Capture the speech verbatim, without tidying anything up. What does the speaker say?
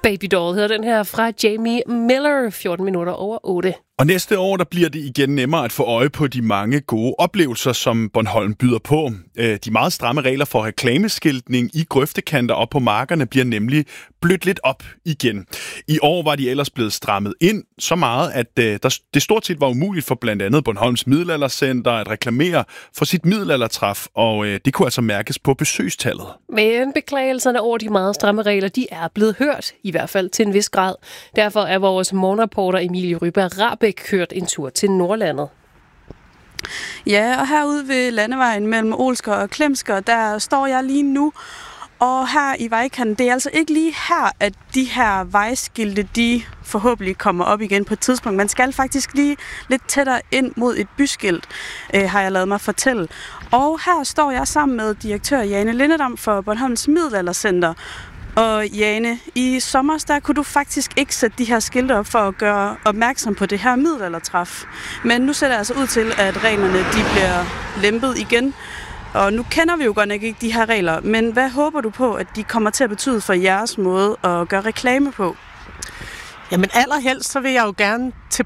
Baby Doll hedder den her fra Jamie Miller, fjorten minutter over otte. Og næste år, der bliver det igen nemmere at få øje på de mange gode oplevelser, som Bornholm byder på. De meget stramme regler for reklameskiltning i grøftekanter og på markerne bliver nemlig blødt lidt op igen. I år var de ellers blevet strammet ind så meget, at det stort set var umuligt for blandt andet Bornholms Middelaldercenter at reklamere for sit middelaldertræf, og det kunne altså mærkes på besøgstallet. Men beklagelserne over de meget stramme regler, de er blevet hørt, i hvert fald til en vis grad. Derfor er vores morgenreporter Emilie Ryberg-Rahbek kørt en tur til Nordlandet. Ja, og herude ved landevejen mellem Olsker og Klemsker, der står jeg lige nu. Og her i vejkanten, det er altså ikke lige her, at de her vejskilte, de forhåbentlig kommer op igen på et tidspunkt. Man skal faktisk lige lidt tættere ind mod et byskilt, øh, har jeg lavet mig fortælle. Og her står jeg sammen med direktør Jane Lindedam for Bornholms Middelaldercenter. Og Jane, i sommer der kunne du faktisk ikke sætte de her skilte op for at gøre opmærksom på det her middelaldertræf. Men nu ser det altså ud til, at reglerne de bliver lempet igen. Og nu kender vi jo godt nok ikke de her regler, men hvad håber du på, at de kommer til at betyde for jeres måde at gøre reklame på? Jamen allerhelst, så vil jeg jo gerne til